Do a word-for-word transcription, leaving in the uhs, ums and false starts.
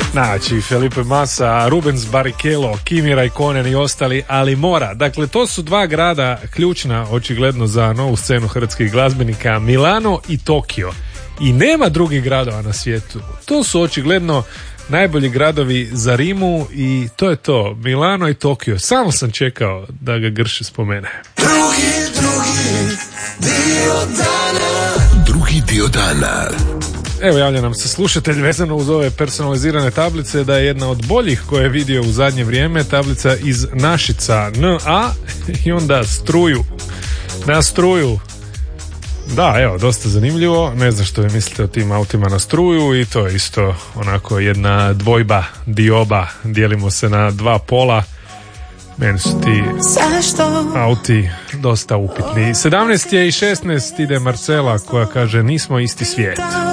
Znači, Felipe Massa, Rubens Barrichello, Kimi Raikkonen i ostali, ali mora. Dakle, to su dva grada ključna, očigledno, za novu scenu hrvatskih glazbenika, Milano i Tokio. I nema drugih gradova na svijetu. To su očigledno najbolji gradovi za rimu i to je to. Milano i Tokio. Samo sam čekao da ga Grše spomene. Drugi, drugi dio dana. Drugi dio dana. Evo, javlja nam se slušatelj vezano uz ove personalizirane tablice da je jedna od boljih koje je vidio u zadnje vrijeme tablica iz Našica N A i onda struju. Na struju. Da, evo, dosta zanimljivo. Ne znam što vi mislite o tim autima na struju i to je isto onako jedna dvojba, dioba. Dijelimo se na dva pola. Meni su ti auti dosta upitni. sedamnaest je i šesnaest ide Marcela koja kaže nismo isti svijet.